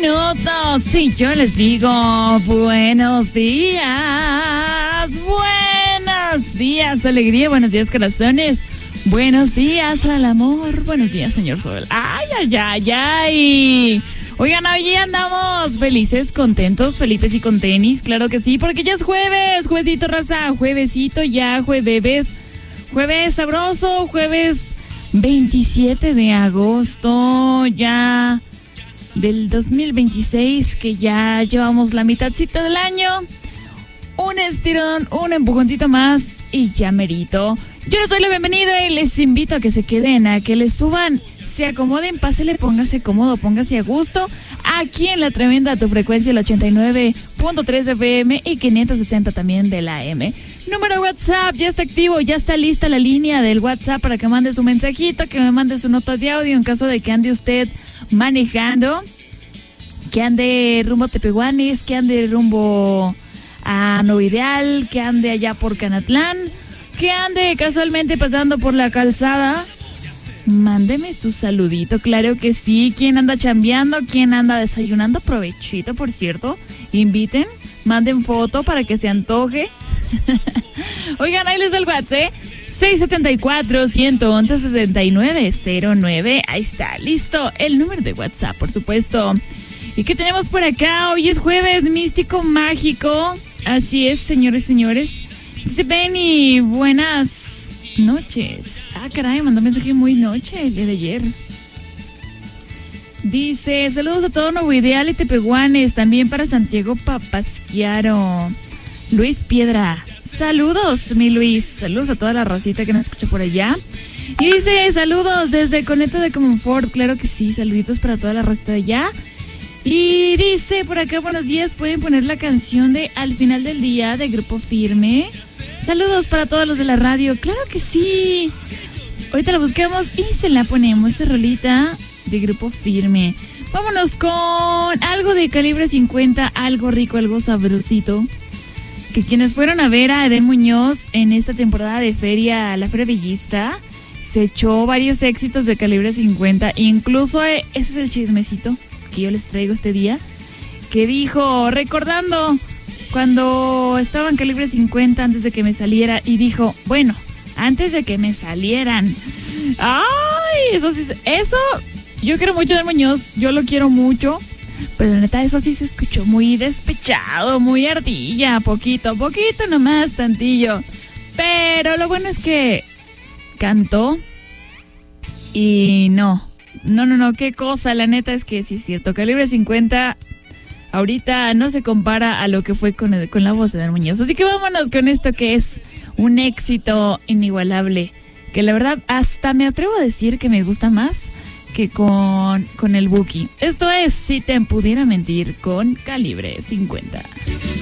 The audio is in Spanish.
minutos y yo les digo buenos días, alegría, buenos días, corazones, buenos días al amor, buenos días, señor Sol. Ay. Oigan, hoy andamos felices, contentos, felices y con tenis, claro que sí, porque ya es juevesito, raza, juevesito ya, jueves sabroso, jueves 27 de agosto, ya del 2026, que ya llevamos la mitadcita del año. Un estirón, un empujoncito más y ya merito. Yo les doy la bienvenida y les invito a que se queden, a que les suban, se acomoden, pásele, póngase cómodo, póngase a gusto. Aquí en la tremenda tu frecuencia, el 89.3 de FM y 560 también de la AM. Número WhatsApp, ya está activo, ya está lista la línea del WhatsApp para que mande su mensajito, que me mande su nota de audio en caso de que ande usted manejando, que ande rumbo a Tepehuanes, que ande rumbo a Novideal, que ande allá por Canatlán, que ande casualmente pasando por la calzada. Mándeme su saludito, claro que sí. ¿Quién anda chambeando? ¿Quién anda desayunando? Provechito, por cierto. Inviten, manden foto para que se antoje. Oigan, ahí les doy el WhatsApp, 674-111-6909. Ahí está, listo, el número de WhatsApp, por supuesto. ¿Y qué tenemos por acá? Hoy es jueves místico mágico. Así es, señores. Dice Benny, buenas noches. Caray, mandó mensaje muy noche el día de ayer. Dice, saludos a todo Nuevo Ideal y Tepehuanes, también para Santiago Papasquiaro. Luis Piedra, saludos mi Luis, saludos a toda la racita que nos escucha por allá. Y dice, saludos desde Conecto de Comonfort, claro que sí, saluditos para toda la racita de allá. Y dice por acá, buenos días, pueden poner la canción de Al Final del Día de Grupo Firme. Saludos para todos los de la radio, claro que sí. Ahorita la buscamos y se la ponemos, esa rolita de Grupo Firme. Vámonos con algo de Calibre 50, algo rico, algo sabrosito. Que quienes fueron a ver a Eden Muñoz en esta temporada de feria, la Feria Bellista, se echó varios éxitos de Calibre 50. Incluso ese es el chismecito que yo les traigo este día, que dijo, recordando cuando estaba en Calibre 50 antes de que me saliera, y dijo, bueno, antes de que me salieran. Ay, eso sí, eso, yo quiero mucho a Eden Muñoz, yo lo quiero mucho. Pero la neta, eso sí se escuchó muy despechado, muy ardilla, poquito nomás, tantillo. Pero lo bueno es que cantó y no, qué cosa, la neta es que sí es cierto. Calibre 50 ahorita no se compara a lo que fue con la voz de Eden Muñoz. Así que vámonos con esto que es un éxito inigualable, que la verdad hasta me atrevo a decir que me gusta más que con el Buki. Esto es Si te pudiera mentir con Calibre 50.